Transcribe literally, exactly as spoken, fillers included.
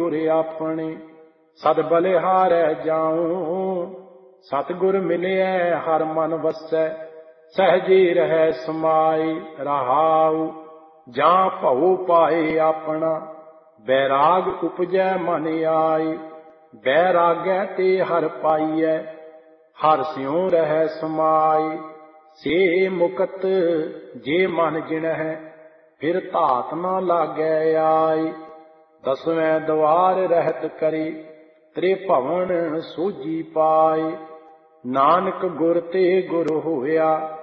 गुर आपने, सद बलिहारै जाऊं। सतगुर मिलियै हर मन वसै, सहजे रहै समाई रहाऊ। जां भऊ पाए आपना, बैराग उपजै मन आई। बैरागै ते हर पाइयै, हर स्यों रहै समाई। से मुकत जे मन जिणह, फिर धात न लागै आई। दसवें द्वार रहत करी, त्रिभवन सोझी पाई। नानक गुर ते गुर होया,